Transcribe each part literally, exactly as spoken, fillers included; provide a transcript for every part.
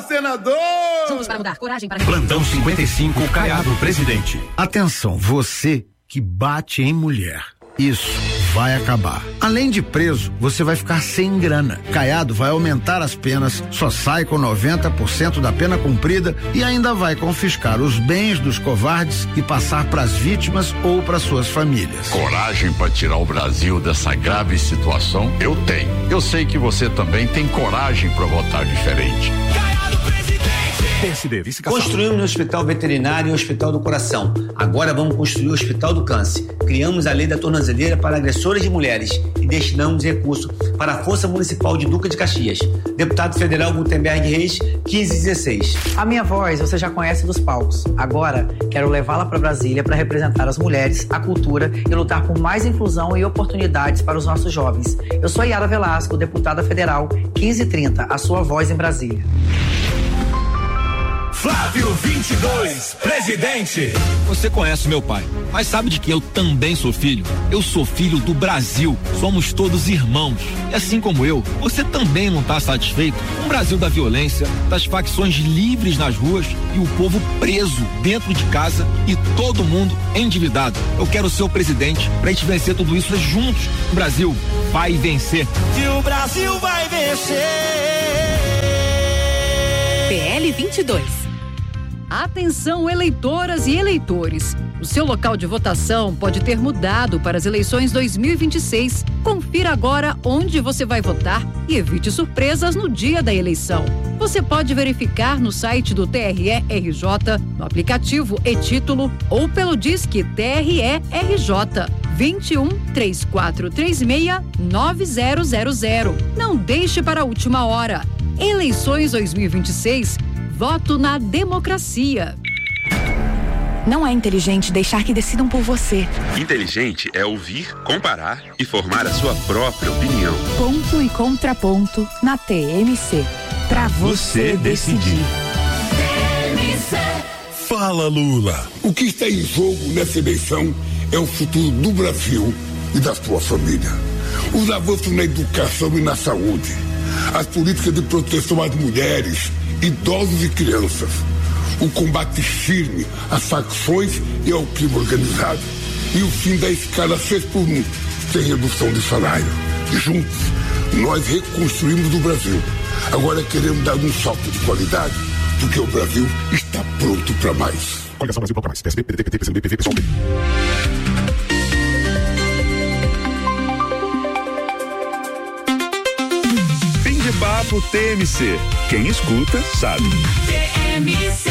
senador! Juntos para mudar, coragem para... Plantão cinquenta e cinco, Caiado, presidente. Atenção, você que bate em mulher. Isso vai acabar. Além de preso, você vai ficar sem grana. Caiado vai aumentar as penas, só sai com noventa por cento da pena cumprida e ainda vai confiscar os bens dos covardes e passar para as vítimas ou para suas famílias. Coragem para tirar o Brasil dessa grave situação? Eu tenho. Eu sei que você também tem coragem para votar diferente. Caiado, presidente! P S D, vice-caçador. Construímos o Hospital Veterinário e o Hospital do Coração. Agora vamos construir o Hospital do Câncer. Criamos a lei da tornozeleira para agressoras de mulheres e destinamos recurso para a Força Municipal de Duque de Caxias. Deputado Federal Gutenberg Reis, quinze dezesseis. A minha voz você já conhece dos palcos. Agora quero levá-la para Brasília para representar as mulheres, a cultura e lutar por mais inclusão e oportunidades para os nossos jovens. Eu sou Yara Velasco, deputada federal, quinze trinta, a sua voz em Brasília. Flávio vinte e dois, presidente. Você conhece meu pai, mas sabe de que eu também sou filho? Eu sou filho do Brasil. Somos todos irmãos. E assim como eu, você também não está satisfeito com o Brasil da violência, das facções livres nas ruas e o povo preso dentro de casa e todo mundo endividado. Eu quero ser o presidente pra gente vencer tudo isso juntos. O Brasil vai vencer. E o Brasil vai vencer. P L vinte e dois. Atenção, eleitoras e eleitores. O seu local de votação pode ter mudado para as eleições dois mil e vinte e seis. Confira agora onde você vai votar e evite surpresas no dia da eleição. Você pode verificar no site do T R E R J, no aplicativo e-Título ou pelo Disque T R E R J vinte e um, três quatro três seis, nove zero zero zero. Não deixe para a última hora. Eleições dois mil e vinte e seis. Voto na democracia. Não é inteligente deixar que decidam por você. Inteligente é ouvir, comparar e formar a sua própria opinião. Ponto e contraponto na T M C. Pra você, você decidir. T M C. Fala, Lula. O que está em jogo nessa eleição é o futuro do Brasil e da sua família. Os avanços na educação e na saúde. As políticas de proteção às mulheres, idosos e crianças, o combate firme às facções e ao crime organizado e o fim da escala seis por um, sem redução de salário. Juntos, nós reconstruímos o Brasil. Agora queremos dar um salto de qualidade, porque o Brasil está pronto para mais. Coligação Brasil Bloco Mais, P S D, P D T, P T, P C M B, P V, P S O L. Papo T M C. Quem escuta, sabe. T M C.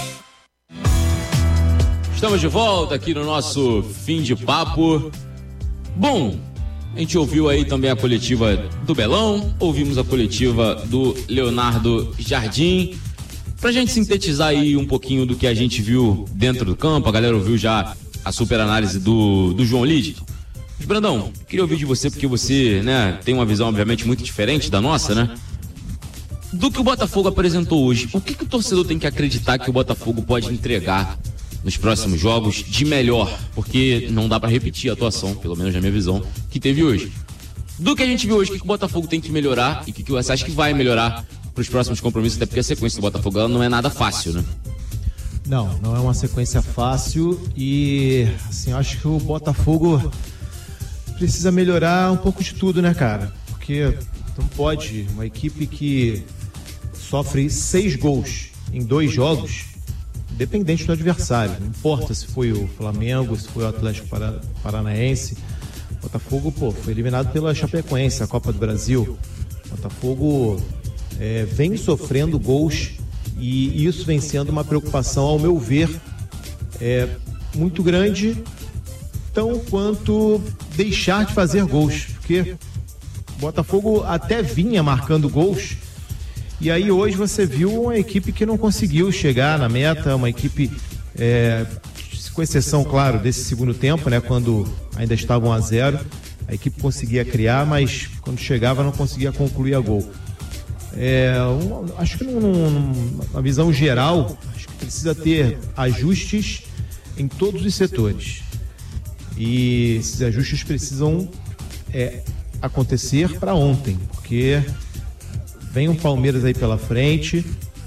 Estamos de volta aqui no nosso fim de papo. Bom, a gente ouviu aí também a coletiva do Belão, ouvimos a coletiva do Leonardo Jardim. Pra gente sintetizar aí um pouquinho do que a gente viu dentro do campo, a galera ouviu já a super análise do, do João Lide. Mas, Brandão, queria ouvir de você, porque você, né, tem uma visão, obviamente, muito diferente da nossa, né? Do que o Botafogo apresentou hoje, o que, que o torcedor tem que acreditar que o Botafogo pode entregar nos próximos jogos de melhor? Porque não dá pra repetir a atuação, pelo menos na minha visão, que teve hoje. Do que a gente viu hoje, o que, que o Botafogo tem que melhorar e o que, que você acha que vai melhorar pros próximos compromissos, até porque a sequência do Botafogo ela não é nada fácil, né? Não, não é uma sequência fácil e, assim, eu acho que o Botafogo precisa melhorar um pouco de tudo, né, cara? Porque não pode uma equipe que sofre seis gols em dois jogos, independente do adversário. Não importa se foi o Flamengo, se foi o Atlético Paranaense. Botafogo, pô, foi eliminado pela Chapecoense, a Copa do Brasil. Botafogo é, vem sofrendo gols e isso vem sendo uma preocupação, ao meu ver, é, muito grande, tão quanto deixar de fazer gols, porque o Botafogo até vinha marcando gols e aí hoje você viu uma equipe que não conseguiu chegar na meta, uma equipe, é, com exceção, claro, desse segundo tempo, né, quando ainda estava um a zero, a equipe conseguia criar, mas quando chegava não conseguia concluir a gol. É, um, acho que numa visão geral, acho que precisa ter ajustes em todos os setores. E esses ajustes precisam é, acontecer para ontem, porque vem um Palmeiras aí pela frente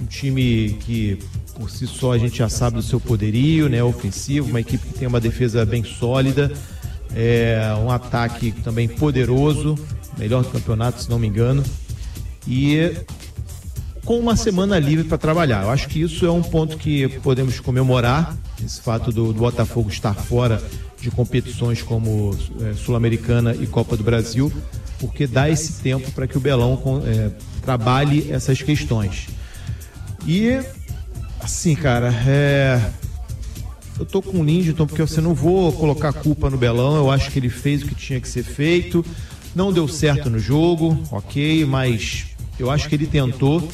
um time que por si só a gente já sabe do seu poderio, né, ofensivo, uma equipe que tem uma defesa bem sólida, é, um ataque também poderoso, melhor do campeonato, se não me engano, e com uma semana livre para trabalhar. Eu acho que isso é um ponto que podemos comemorar, esse fato do, do Botafogo estar fora de competições como é, Sul-Americana e Copa do Brasil, porque dá esse tempo para que o Belão é, trabalhe essas questões. E assim, cara, é... eu tô com o Lindton porque você não vou colocar a culpa no Belão. Eu acho que ele fez o que tinha que ser feito, não deu certo no jogo, ok, mas eu acho que ele tentou.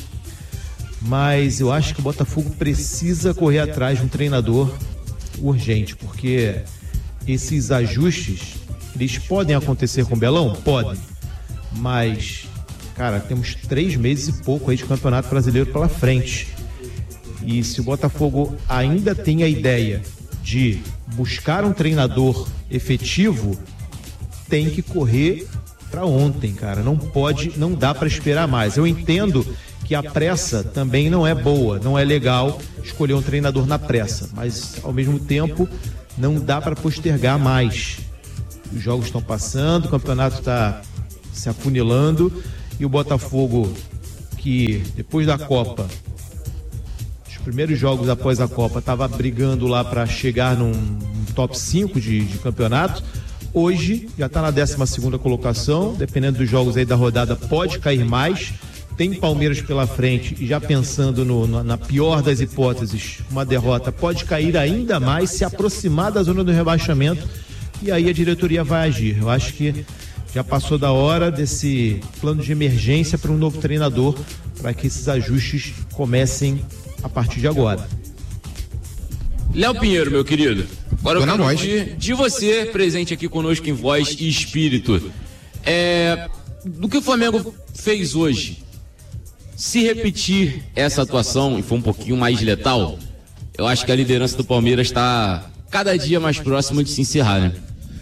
Mas eu acho que o Botafogo precisa correr atrás de um treinador urgente, porque esses ajustes, eles podem acontecer com o Belão? Podem. Mas, cara, temos três meses e pouco aí de Campeonato Brasileiro pela frente. E se o Botafogo ainda tem a ideia de buscar um treinador efetivo, tem que correr para ontem, cara. Não pode, não dá para esperar mais. Eu entendo que a pressa também não é boa, não é legal escolher um treinador na pressa, mas ao mesmo tempo não dá para postergar mais. Os jogos estão passando, o campeonato está se afunilando e o Botafogo, que depois da Copa, os primeiros jogos após a Copa, estava brigando lá para chegar num, num top cinco de, de campeonato, hoje já está na décima segunda colocação, dependendo dos jogos aí da rodada pode cair mais. Tem Palmeiras pela frente e já pensando no, no, na pior das hipóteses, uma derrota pode cair ainda mais, se aproximar da zona do rebaixamento e aí a diretoria vai agir. Eu acho que já passou da hora desse plano de emergência para um novo treinador, para que esses ajustes comecem a partir de agora. Léo Pinheiro, meu querido, agora eu quero ouvir de você, presente aqui conosco em voz e espírito. É, do que o Flamengo fez hoje, se repetir essa atuação e for um pouquinho mais letal, eu acho que a liderança do Palmeiras está cada dia mais próxima de se encerrar, né?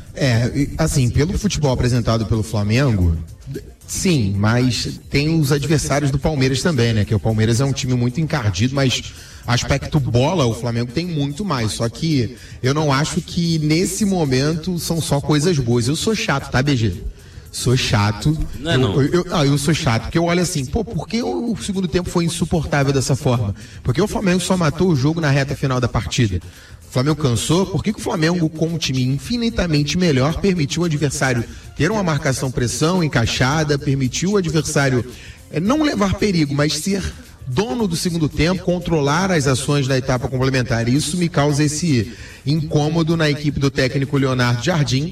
É, assim, pelo futebol apresentado pelo Flamengo, sim, mas tem os adversários do Palmeiras também, né? Que o Palmeiras é um time muito encardido, mas aspecto bola, o Flamengo tem muito mais. Só que eu não acho que nesse momento são só coisas boas. Eu sou chato, tá, B G? Sou chato. Não é não. Eu, eu, ah, eu sou chato, porque eu olho assim, pô, por que o segundo tempo foi insuportável dessa forma? Porque o Flamengo só matou o jogo na reta final da partida. O Flamengo cansou, por que, que o Flamengo, com um time infinitamente melhor, permitiu o adversário ter uma marcação-pressão encaixada, permitiu o adversário é, não levar perigo, mas ser dono do segundo tempo, controlar as ações da etapa complementar. Isso me causa esse incômodo na equipe do técnico Leonardo Jardim,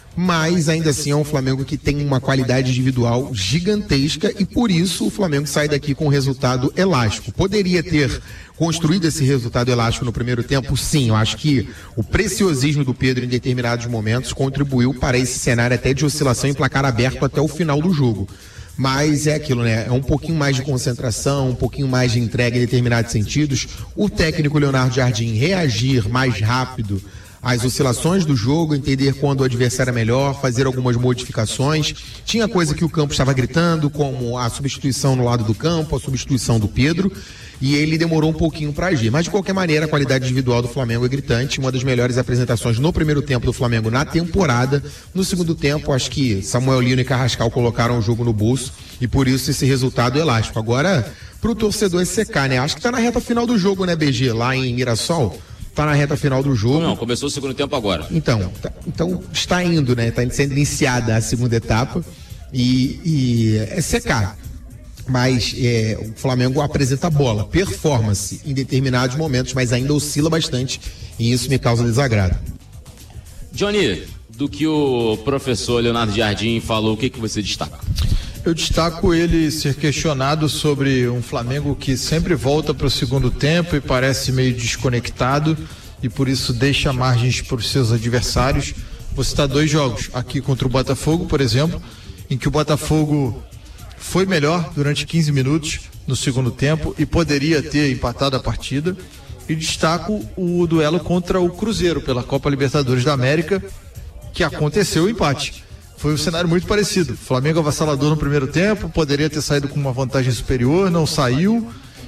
mas ainda assim é um Flamengo que tem uma qualidade individual gigantesca e por isso o Flamengo sai daqui com um resultado elástico. Poderia ter construído esse resultado elástico no primeiro tempo? Sim, eu acho que o preciosismo do Pedro em determinados momentos contribuiu para esse cenário até de oscilação em placar aberto até o final do jogo. Mas é aquilo, né? É um pouquinho mais de concentração, um pouquinho mais de entrega em determinados sentidos. O técnico Leonardo Jardim reagir mais rápido às oscilações do jogo, entender quando o adversário é melhor, fazer algumas modificações. Tinha coisa que o campo estava gritando, como a substituição no lado do campo, a substituição do Pedro, e ele demorou um pouquinho para agir. Mas, de qualquer maneira, a qualidade individual do Flamengo é gritante. Uma das melhores apresentações no primeiro tempo do Flamengo na temporada. No segundo tempo, acho que Samuel Lino e Carrascal colocaram o jogo no bolso, e por isso esse resultado elástico. Agora, pro torcedor é secar, né? Acho que tá na reta final do jogo, né, B G? Lá em Mirassol. Tá na reta final do jogo. Não, começou o segundo tempo agora. Então, tá, então está indo, né? Está sendo iniciada a segunda etapa e, e é secar. Mas é, o Flamengo apresenta bola, performance em determinados momentos, mas ainda oscila bastante e isso me causa desagrado. Johnny, do que o professor Leonardo Jardim falou, o que, que você destaca? Eu destaco ele ser questionado sobre um Flamengo que sempre volta para o segundo tempo e parece meio desconectado e por isso deixa margens para os seus adversários. Vou citar dois jogos, aqui contra o Botafogo, por exemplo, em que o Botafogo foi melhor durante quinze minutos no segundo tempo e poderia ter empatado a partida. E destaco o duelo contra o Cruzeiro pela Copa Libertadores da América, que aconteceu o empate. Foi um cenário muito parecido. Flamengo avassalador no primeiro tempo, poderia ter saído com uma vantagem superior, não saiu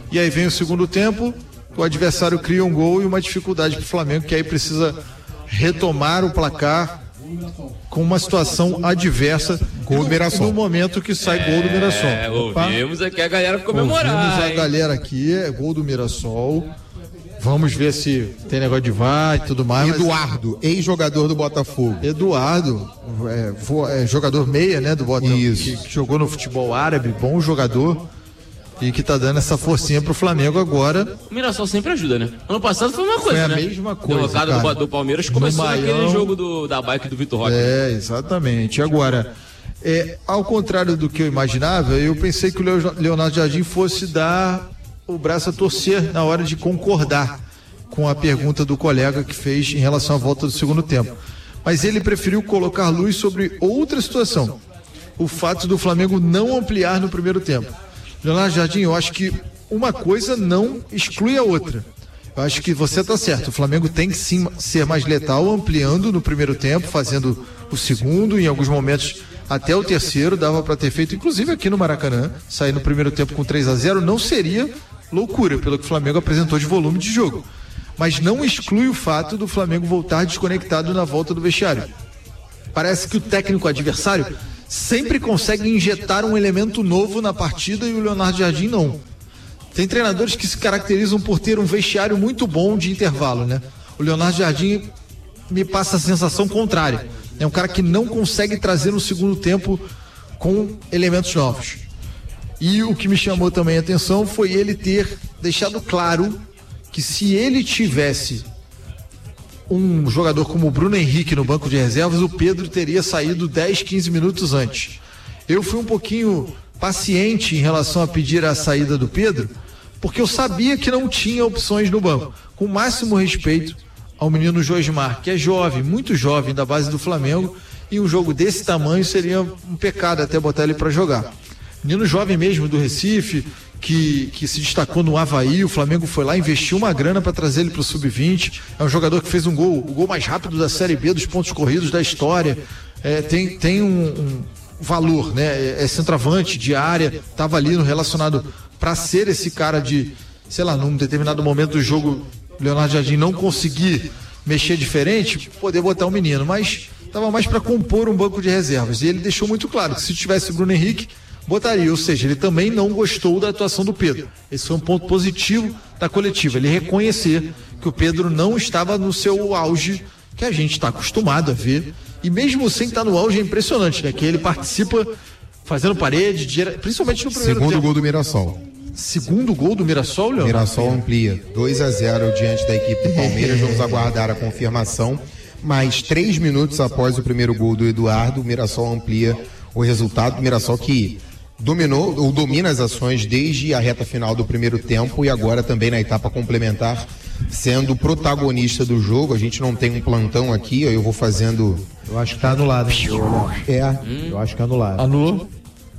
E aí vem o segundo tempo, o adversário cria um gol e uma dificuldade pro Flamengo, que aí precisa retomar o placar com uma situação adversa. Gol do Mirassol. No momento que sai é, gol do Mirassol. É, ouvimos aqui a galera comemorar. Ouvimos a hein? galera aqui, é gol do Mirassol. Vamos ver se tem negócio de V A R e tudo mais. Eduardo, mas... ex-jogador do Botafogo. Eduardo, é, vo, é, jogador meia, né, do Botafogo. Isso. Que, que jogou no futebol árabe, bom jogador. E que tá dando essa forcinha pro Flamengo agora. O Mirassol sempre ajuda, né? Ano passado foi uma coisa, foi a né? mesma coisa, derrocado cara. do, do Palmeiras começou naquele Maião, jogo do, da bike do Vitor Roque. É, exatamente. Agora, é, ao contrário do que eu imaginava, eu pensei que o Leonardo Jardim fosse dar o braço a torcer na hora de concordar com a pergunta do colega que fez em relação à volta do segundo tempo. Mas ele preferiu colocar luz sobre outra situação. O fato do Flamengo não ampliar no primeiro tempo. Leonardo Jardim, eu acho que uma coisa não exclui a outra. Eu acho que você está certo. O Flamengo tem que sim ser mais letal, ampliando no primeiro tempo, fazendo o segundo, em alguns momentos até o terceiro, dava para ter feito, inclusive aqui no Maracanã, sair no primeiro tempo com três a zero, não seria loucura, pelo que o Flamengo apresentou de volume de jogo. Mas não exclui o fato do Flamengo voltar desconectado na volta do vestiário. Parece que o técnico adversário sempre consegue injetar um elemento novo na partida e o Leonardo Jardim não. Tem treinadores que se caracterizam por ter um vestiário muito bom de intervalo, né? O Leonardo Jardim me passa a sensação contrária. É um cara que não consegue trazer no segundo tempo com elementos novos. E o que me chamou também a atenção foi ele ter deixado claro que se ele tivesse um jogador como o Bruno Henrique no banco de reservas, o Pedro teria saído dez, quinze minutos antes. Eu fui um pouquinho paciente em relação a pedir a saída do Pedro, porque eu sabia que não tinha opções no banco. Com o máximo respeito ao menino Josmar, que é jovem, muito jovem, da base do Flamengo, e um jogo desse tamanho seria um pecado até botar ele para jogar. Menino jovem mesmo do Recife, que, que se destacou no Avaí, o Flamengo foi lá, investiu uma grana para trazer ele para o sub vinte, é um jogador que fez um gol, o gol mais rápido da Série B, dos pontos corridos da história, é, tem, tem um, um valor, né? É, é centroavante de área, estava ali no relacionado para ser esse cara de, sei lá, num determinado momento do jogo, Leonardo Jardim não conseguir mexer diferente, poder botar o menino, mas estava mais para compor um banco de reservas, e ele deixou muito claro que se tivesse Bruno Henrique, botaria, ou seja, ele também não gostou da atuação do Pedro. Esse foi um ponto positivo da coletiva, ele reconhecer que o Pedro não estava no seu auge, que a gente está acostumado a ver, e mesmo sem estar no auge é impressionante, né? Que ele participa fazendo parede, principalmente no primeiro Segundo tempo. gol do Mirassol. Segundo gol do Mirassol, Leandro? Mirassol amplia dois a zero diante da equipe do Palmeiras, vamos aguardar a confirmação, mas três minutos após o primeiro gol do Eduardo, o Mirassol amplia o resultado. O Mirassol que dominou ou domina as ações desde a reta final do primeiro tempo e agora também na etapa complementar, sendo protagonista do jogo. A gente não tem um plantão aqui, eu vou fazendo. Eu acho que tá anulado. É. Hum. Eu acho que é anulado. Anulou?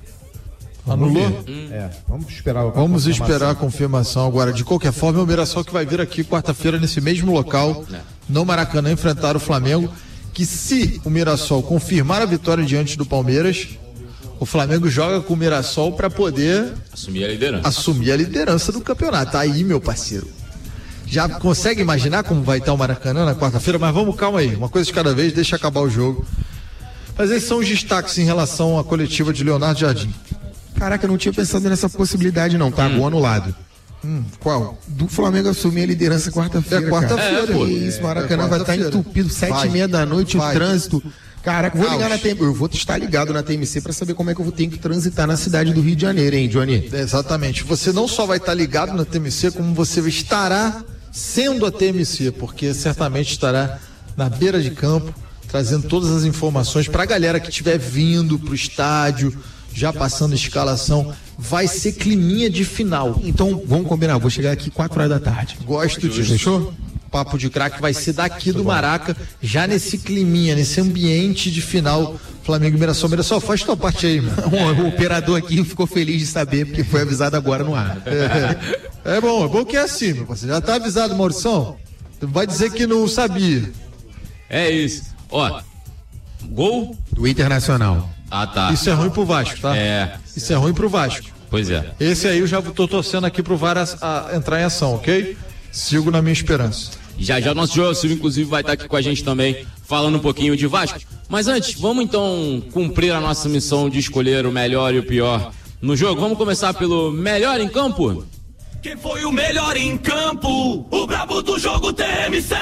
Anulou? Hum. É, vamos esperar. Vamos esperar a confirmação agora. De qualquer forma, é o Mirassol que vai vir aqui quarta-feira nesse mesmo local, no Maracanã, enfrentar o Flamengo, que se o Mirassol confirmar a vitória diante do Palmeiras, o Flamengo joga com o Mirassol para poder assumir a liderança. Assumir a liderança do campeonato. Aí, meu parceiro. Já consegue imaginar como vai estar o Maracanã na quarta-feira? Mas vamos, calma aí. Uma coisa de cada vez, deixa acabar o jogo. Mas esses são os destaques em relação à coletiva de Leonardo Jardim. Caraca, eu não tinha pensado nessa possibilidade não, tá? Hum. Gol anulado. Hum, qual? Do Flamengo assumir a liderança quarta-feira. É quarta-feira. É, isso, Maracanã é vai estar entupido, sete e meia da noite, vai. O trânsito. Caraca, vou ligar na T M C. Eu vou estar ligado na T M C para saber como é que eu vou ter que transitar na cidade do Rio de Janeiro, hein, Johnny? É, exatamente. Você não só vai estar ligado na T M C, como você estará sendo a T M C, porque certamente estará na beira de campo, trazendo todas as informações para a galera que estiver vindo pro estádio, já passando a escalação. Vai ser climinha de final. Então, vamos combinar, vou chegar aqui quatro horas da tarde. Gosto disso. Fechou? Papo de Craque vai ser daqui do Maraca, já nesse climinha, nesse ambiente de final, Flamengo e Mirassol. Mirassol, faz tua parte aí, mano. O operador aqui ficou feliz de saber, porque foi avisado agora no ar. É, é bom, é bom que é assim, meu parceiro. Já tá avisado, Maurição? Vai dizer que não sabia. É isso. Ó, gol do Internacional. Ah, tá. Isso é ruim pro Vasco, tá? É. Isso é ruim pro Vasco. Pois é. Esse aí eu já tô torcendo aqui pro V A R a, a entrar em ação, ok? Sigo na minha esperança. Já já o nosso Joel Silvio, inclusive, vai estar aqui com a gente também, falando um pouquinho de Vasco. Mas antes, vamos então cumprir a nossa missão de escolher o melhor e o pior no jogo. Vamos começar pelo melhor em campo? Quem foi o melhor em campo? O brabo do jogo T M C.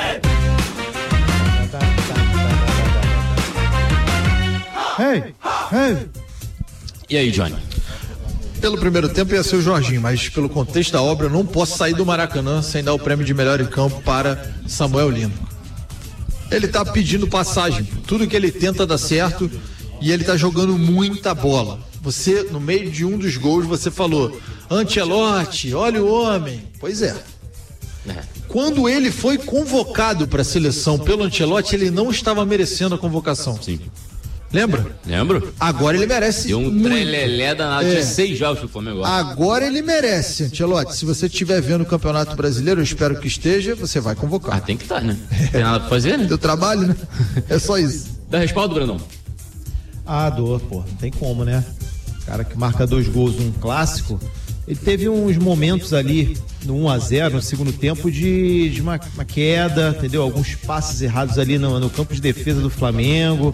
Hey, hey. E aí, Johnny? Pelo primeiro tempo ia ser o Jorginho, mas pelo contexto da obra eu não posso sair do Maracanã sem dar o prêmio de melhor em campo para Samuel Lino. Ele tá pedindo passagem, tudo que ele tenta dá certo e ele tá jogando muita bola. Você, no meio de um dos gols, você falou, Ancelotti, olha o homem. Pois é. é. Quando ele foi convocado para a seleção pelo Ancelotti, ele não estava merecendo a convocação. Sim. Lembra? Lembro. Agora ele merece Deu um muito. trelelé danado, É. de seis jogos que o Flamengo. Agora ele merece, Ancelotti. Se você estiver vendo o Campeonato Brasileiro, eu espero que esteja, você vai convocar. Ah, tem que estar, né? Não tem nada pra fazer, né? Teu trabalho, né? É só isso. Dá respaldo, Brandão? Ah, dor, pô. Não tem como, né? O cara que marca dois gols num clássico, ele teve uns momentos ali no um a zero, no segundo tempo, de, de uma, uma queda, entendeu? Alguns passes errados ali no, no campo de defesa do Flamengo.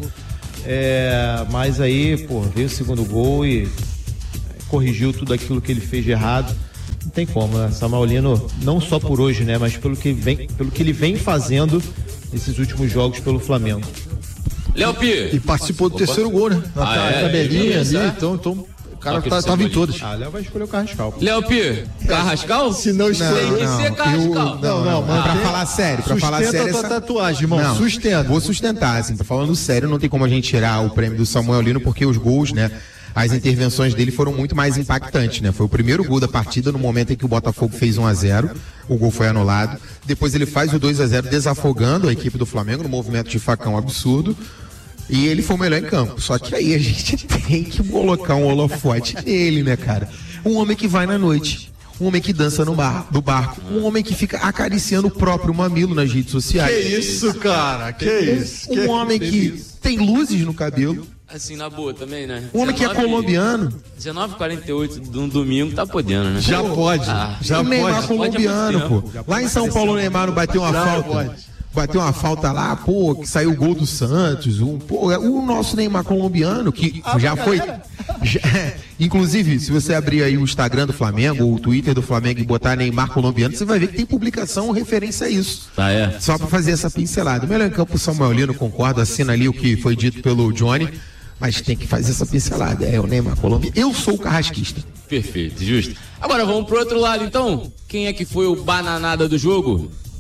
É, mas aí, pô, veio o segundo gol e corrigiu tudo aquilo que ele fez de errado. Não tem como, né? Samuel Lino, não só por hoje, né? Mas pelo que, vem, pelo que ele vem fazendo nesses últimos jogos pelo Flamengo. Léo Pi. E participou do Opa. terceiro gol, né? Na ah, é, tabelinha é, ali, é. então, então o cara tá, tava em todas. Ah, Léo vai escolher o Carrascal. Léo Pi, Carrascal? Se não escolher. Tem que não, ser Carrascal. Eu, não, não, não, mas pra falar sério, pra falar sério. Sustenta a tua essa... tatuagem, irmão. Não, sustenta. Vou sustentar, assim, tô falando sério, não tem como a gente tirar o prêmio do Samuel Lino, porque os gols, né? As intervenções dele foram muito mais impactantes, né? Foi o primeiro gol da partida no momento em que o Botafogo fez um a zero, o gol foi anulado. Depois ele faz o dois a zero desafogando a equipe do Flamengo no movimento de facão absurdo. E ele foi o melhor em campo. Só que aí a gente tem que colocar um holofote nele, né, cara? Um homem que vai na noite. Um homem que dança no bar, do barco. Um homem que fica acariciando o próprio mamilo nas redes sociais. Que isso, cara? Que isso? Um, um homem que tem luzes no cabelo. Assim, na boa também, né? Um homem que é colombiano. dezenove e quarenta e oito de um domingo tá podendo, né? Já pode. Ah, já o Neymar pode. colombiano, pô. Lá em São Paulo o Neymar não bateu uma já falta. Pode. Bateu uma falta lá, pô, que saiu o gol do Santos. Um, pô, o nosso Neymar colombiano, que ah, já foi. Já, inclusive, se você abrir aí o Instagram do Flamengo, ou o Twitter do Flamengo e botar Neymar colombiano, você vai ver que tem publicação referência a isso. Ah, é? Só pra fazer essa pincelada. O melhor em campo, Samuel Lino, concordo, assina ali o que foi dito pelo Johnny, mas tem que fazer essa pincelada. É o Neymar colombiano. Eu sou o carrasquista. Perfeito, justo. Agora vamos pro outro lado, então. Quem é que foi o bananada do jogo?